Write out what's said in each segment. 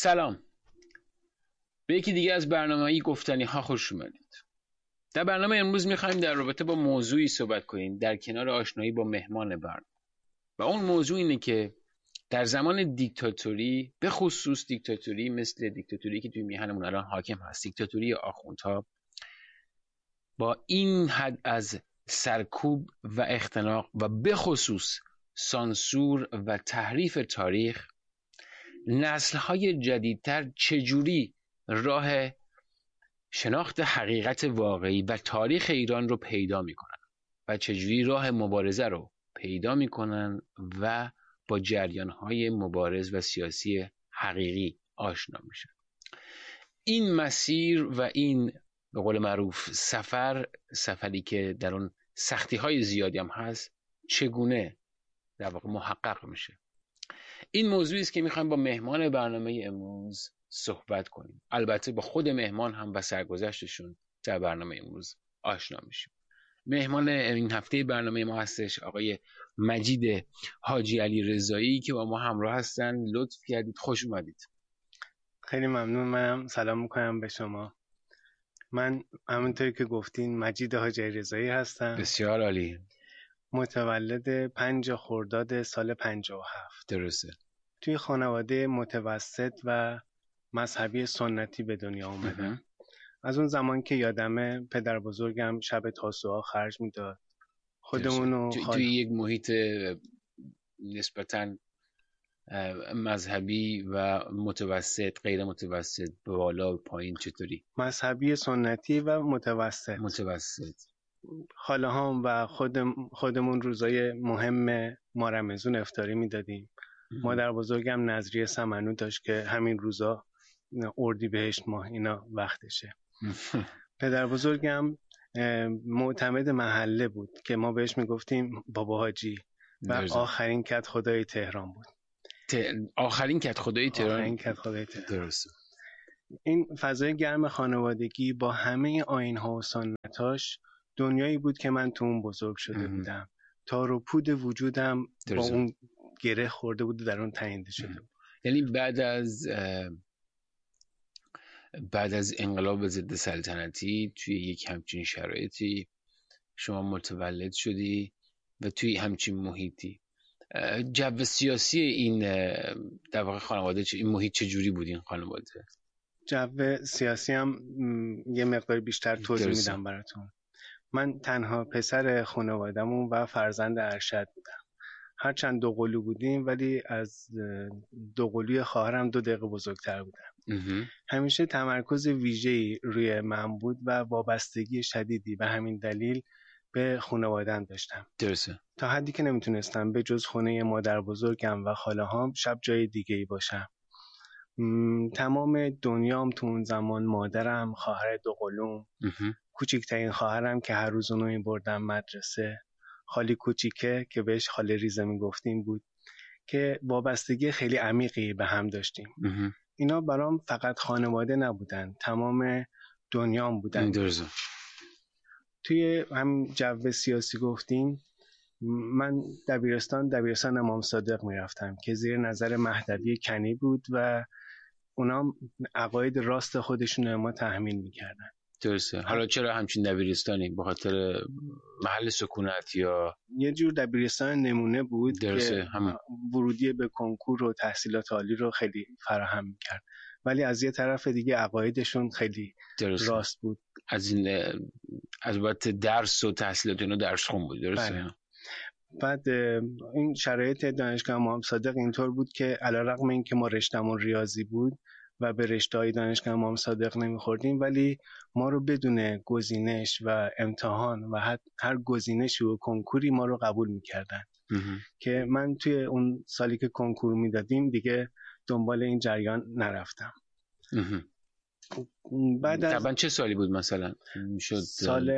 سلام. به یکی دیگه از برنامه‌ای گفتنی ها خوش اومدید. در برنامه امروز می‌خوایم در رابطه با موضوعی صحبت کنیم در کنار آشنایی با مهمان برنامه. و اون موضوع اینه که در زمان دیکتاتوری، به خصوص دیکتاتوری مثل دیکتاتوری که توی میهنمون الان حاکم هست، دیکتاتوری آخوندها، با این حد از سرکوب و اختناق و به خصوص سانسور و تحریف تاریخ، نسل‌های جدیدتر چجوری راه شناخت حقیقت واقعی و تاریخ ایران رو پیدا میکنن و چجوری راه مبارزه رو پیدا میکنن و با جریان‌های مبارز و سیاسی حقیقی آشنا میشن. این مسیر و این به قول معروف سفری که در اون سختی‌های زیادی هم هست، چگونه در واقع محقق میشه؟ این موضوعی است که میخوایم با مهمان برنامه امروز صحبت کنیم. البته با خود مهمان هم و سرگذشتشون در برنامه امروز آشنا میشیم. مهمان این هفته برنامه ما هستش آقای مجید حاجی علی رضایی که با ما همراه هستن. لطف کردید، خوش اومدید. خیلی ممنون. منم سلام میکنم به شما. من همونطوری که گفتین مجید حاجی علی رضایی هستم. بسیار عالی. متولد 5 خرداد سال 57. درسته. توی خانواده متوسط و مذهبی سنتی به دنیا اومدم. از اون زمان که یادمه پدر بزرگم شب تاسوعا خرج میداد. خودمونو توی یک محیط نسبتاً مذهبی و متوسط، غیر متوسط، بالا و پایین چطوری؟ مذهبی سنتی و متوسط. خاله هام و خودمون روزای مهم ما رمضان افطاری میدادیم. مادر بزرگم نظریه سمنو داشت که همین روزا اردیبهشت ماه اینا وقتشه. پدر بزرگم معتمد محله بود که ما بهش میگفتیم بابا حاجی و آخرین کت خدای تهران بود. آخرین کت خدای تهران. درسته. این فضای گرم خانوادگی با همه آیین‌ها و سنتاش دنیایی بود که من تو اون بزرگ شده بودم. تار و پود وجودم با اون گره خورده بود و در اون تنیده شده بود. یعنی بعد از انقلاب ضد سلطنتی توی یک همچین شرایطی شما متولد شدی و توی همچین محیطی. جو سیاسی این در واقع خانواده این محیط چجوری بود؟ این خانواده جو سیاسی هم یه مقدار بیشتر توضیح میدم براتون. من تنها پسر خانواده‌مون و فرزند ارشد بودم. هرچند دوقلو بودیم ولی از دوقلوی خواهرم 2 دقیقه بزرگتر بودم. همیشه تمرکز ویژه‌ای روی من بود و وابستگی شدیدی به همین دلیل به خانواده‌ام داشتم. درسته. تا حدی که نمیتونستم به جز خونه مادر بزرگم و خاله هام شب جای دیگه‌ای باشم. تمام دنیام تو اون زمان مادرم، خواهر دوقلوم، کوچکترین خواهرم که هر روز اونو می‌بردم مدرسه، خالی کوچیکه که بهش خاله ریزه میگفتیم بود که وابستگی خیلی عمیقی به هم داشتیم. اینا برام فقط خانواده نبودن، تمام دنیام بودن. درسته. توی هم جو سیاسی گفتین، من دبیرستان امام صادق میرفتم که زیر نظر مهدوی کنی بود و اونا عقاید راست خودشون رو ما تحمیل میکردن. درسته. حالا چرا همچین دبیرستانی؟ به خاطر محل سکونت یا یه جور دبیرستان نمونه بود که ورودی به کنکور و تحصیلات عالی رو خیلی فراهم میکرد، ولی از یه طرف دیگه عقایدشون خیلی راست بود. از بعد درس و تحصیلات اینا درس خون بود. درسته. بله. بعد این شرایط دانشگاه امام صادق اینطور بود که علیرغم اینکه ما رشته‌مون ریاضی بود و به رشته‌های دانشگاه امام صادق نمیخوردیم، ولی ما رو بدون گزینش و امتحان و هر گزینشی و کنکوری ما رو قبول میکردن که من توی اون سالی که کنکور میدادیم دیگه دنبال این جریان نرفتم. بعد طبعا چه سالی بود مثلا؟ شد سال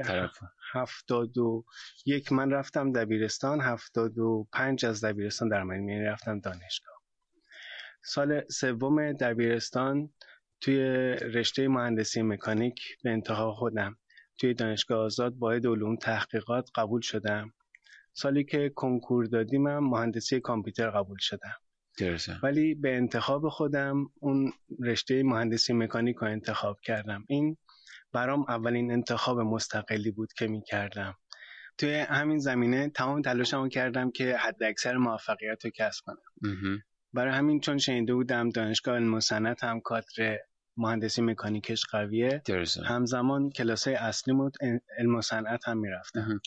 71 من رفتم دبیرستان، 75 از دبیرستان در من رفتم دانشگاه. سال 3 دبیرستان توی رشته مهندسی مکانیک به انتها خودم توی دانشگاه آزاد واحد علوم تحقیقات قبول شدم. سالی که کنکور دادیم مهندسی کامپیوتر قبول شدم. درسته. ولی به انتخاب خودم اون رشته مهندسی مکانیک رو انتخاب کردم. این برام اولین انتخاب مستقلی بود که میکردم. توی همین زمینه تمام تلاشمو کردم که حداکثر موفقیت رو کسب کنم. برای همین چون شنیده بودم دانشگاه علم و صنعت هم کادر مهندسی مکانیکش قویه، همزمان کلاسای اصلیمو علم و صنعت هم میرفتم.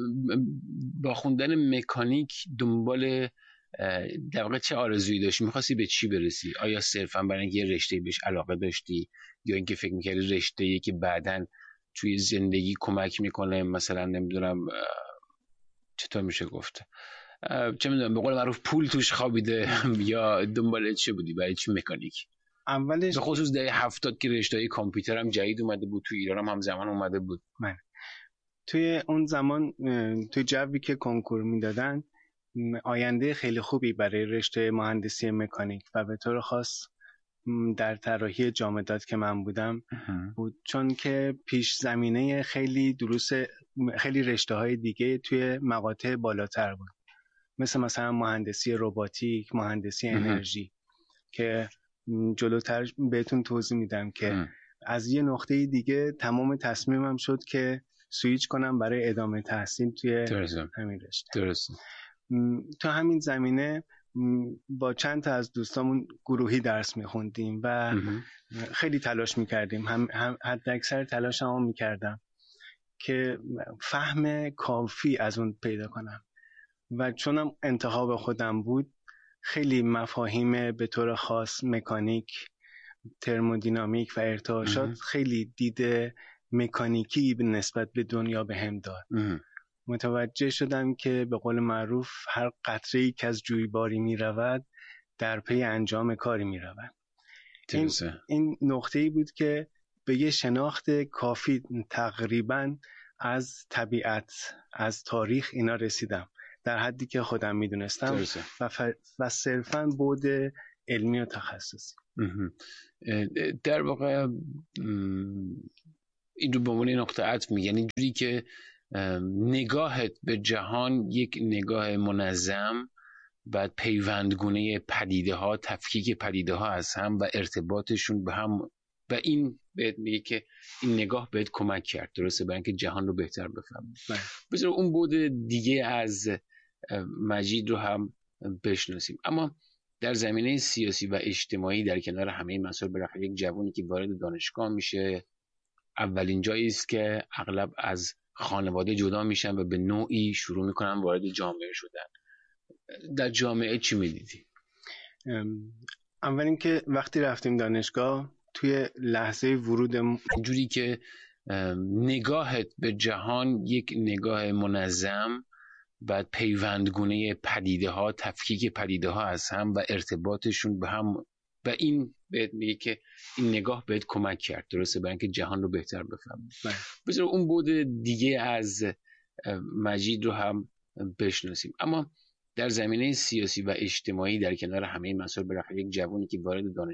با خوندن مکانیک دنبال در واقع چه آرزویی داشتی؟ می‌خواستی به چی برسی؟ آیا صرفاً برای اینکه یه رشته‌ای بهش علاقه داشتی یا اینکه فکر می‌کردی رشته‌ای که بعداً توی زندگی کمک میکنه، مثلا نمیدونم چطور میشه گفت، چه میدونم به قول معروف پول توش خوابیده یا دنبال چه بودی؟ برای چی مکانیک؟ اولش به خصوص دهه 70 که رشته‌های کامپیوتر هم جدید اومده بود، تو ایران هم همزمان اومده بود. من توی اون زمان توی جوی که کنکور میدادن آینده خیلی خوبی برای رشته مهندسی مکانیک و به طور خاص در طراحی جامدات که من بودم بود، چون که پیش زمینه خیلی خیلی رشته های دیگه توی مقاطع بالاتر بود، مثلا مهندسی رباتیک، مهندسی انرژی که جلوتر بهتون توضیح میدم که از یه نقطه دیگه تمام تصمیمم شد که سویچ کنم برای ادامه تحصیل توی همین رشته. درسته. تو همین زمینه با چند تا از دوستامون گروهی درس میخوندیم و خیلی تلاش میکردیم، هم حد اکثر تلاشمو میکردم که فهم کافی از اون پیدا کنم و چونم انتخاب خودم بود خیلی مفاهیم به طور خاص مکانیک، ترمودینامیک و ارتعاشات خیلی دید مکانیکی به نسبت به دنیا بهم داد. متوجه شدم که به قول معروف هر قطره‌ای که از جویباری می رود در پی انجام کاری می رود. این نقطه‌ای بود که به یه شناخت کافی تقریباً از طبیعت، از تاریخ اینا رسیدم در حدی که خودم می دونستم و صرفاً بعد علمی و تخصصی. در واقع این رو به عنوان نقطه عطف میگن، اینجوری که نگاهت به جهان یک نگاه منظم، بعد پیوندگونه پدیده ها، تفکیک پدیده ها از هم و ارتباطشون به هم، و این بهت میگه که این نگاه بهت کمک کرد درسته برای اینکه جهان رو بهتر بفهمی. بذار اون بود دیگه از مجید رو هم بشناسیم. اما در زمینه سیاسی و اجتماعی در کنار همه مسائل، بالاخره یک جوانی که وارد دانشگاه میشه اولین جایی است که اغلب از خانواده جدا میشن و به نوعی شروع میکنن وارد جامعه شدن. در جامعه چی میدیدی؟ اول اینکه وقتی رفتیم دانشگاه توی لحظه ورود اینجوری که نگاهت به جهان یک نگاه منظم، بعد پیوندگونه پدیده ها، تفکیک پدیده ها از هم و ارتباطشون به هم، و این بهت میگه که این نگاه بهت کمک کرد درسته برای اینکه جهان رو بهتر بفهمی. بذار اون بود دیگه از مجید رو هم بشناسیم. اما در زمینه سیاسی و اجتماعی در کنار همه مسائل، بالاخره یک جوانی که وارد دانشگاه